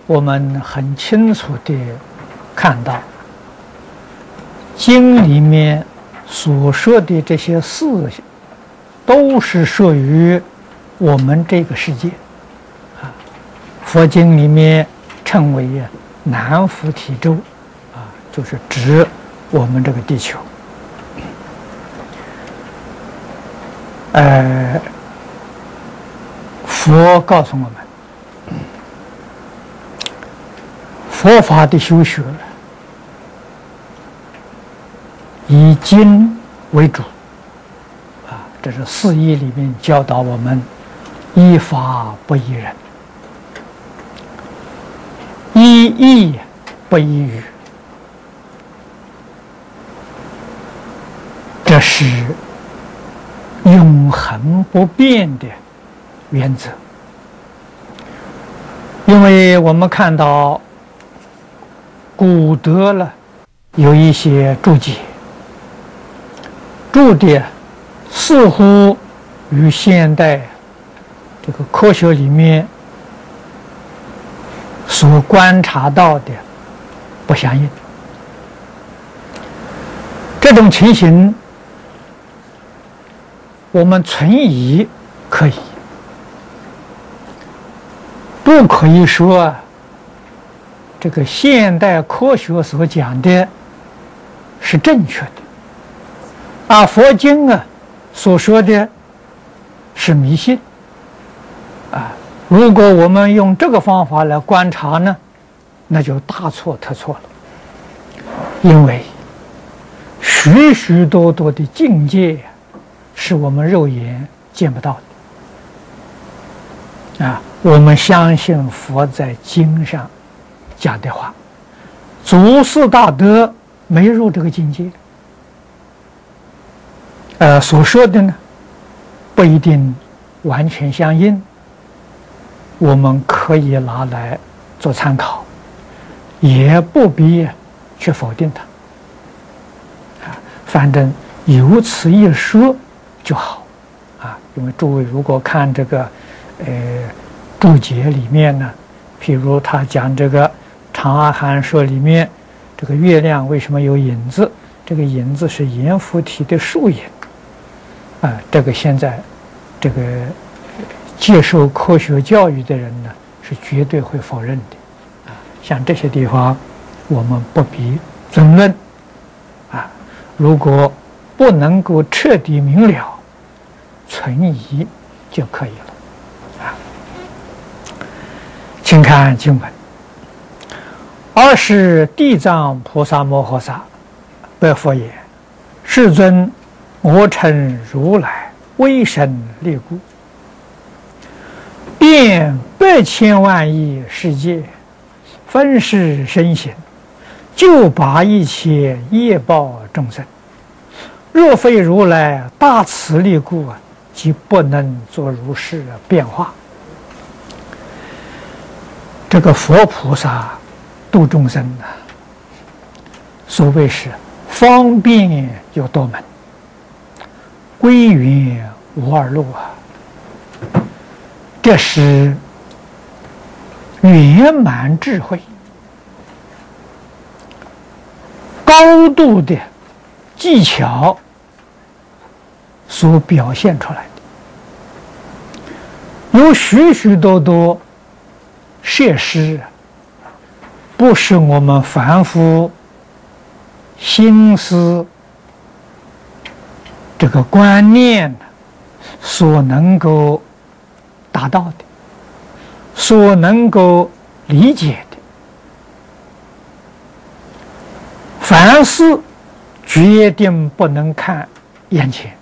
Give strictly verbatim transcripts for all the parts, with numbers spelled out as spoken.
我们很清楚地看到，经里面所说的这些事情，都是属于我们这个世界啊。佛经里面称为南菩提洲啊，就是指我们这个地球。呃，佛告诉我们，佛法的修学以经为主啊，这是四义里面教导我们依法不依人，依义不依语，这是永恒不变的原则。因为我们看到古德了有一些注解，注的似乎与现代这个科学里面所观察到的不相应。这种情形我们存疑可以，不可以说这个现代科学所讲的是正确的，而佛经啊所说的是迷信啊。如果我们用这个方法来观察呢，那就大错特错了。因为许许多多的境界是我们肉眼见不到的啊。我们相信佛在经上讲的话，祖师大德没入这个境界，呃，所说的呢不一定完全相应，我们可以拿来做参考，也不必去否定它啊。反正有此一说就好啊。因为诸位如果看这个呃注解里面呢，譬如他讲这个《长阿含说》里面，这个月亮为什么有影子？这个影子是阎浮提的树影啊。这个现在这个接受科学教育的人呢，是绝对会否认的啊。像这些地方，我们不必争论啊。如果不能够彻底明了，存疑就可以了啊。请看经文。尔时地藏菩萨摩诃萨白佛言：世尊，我乘如来威神力故，遍百千万亿世界，分世身形，救拔一切业报众生。若非如来大慈力故啊，即不能作如是变化。这个佛菩萨度众生呢，所谓是方便有多门，归元无二路啊。这是圆满智慧、高度的技巧所表现出来的，有许许多多设施，不是我们凡夫心思这个观念所能够达到的，所能够理解的。凡事决定不能看眼前，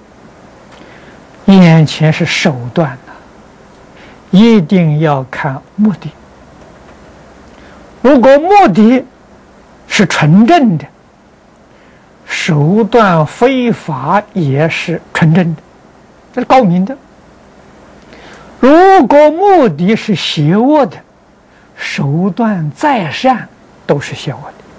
眼前是手段的，一定要看目的。如果目的是纯正的，手段非法也是纯正的，这是高明的。如果目的是邪恶的，手段再善都是邪恶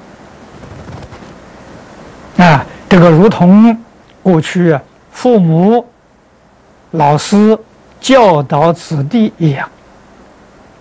的啊。这个如同过去父母、老师教导子弟一样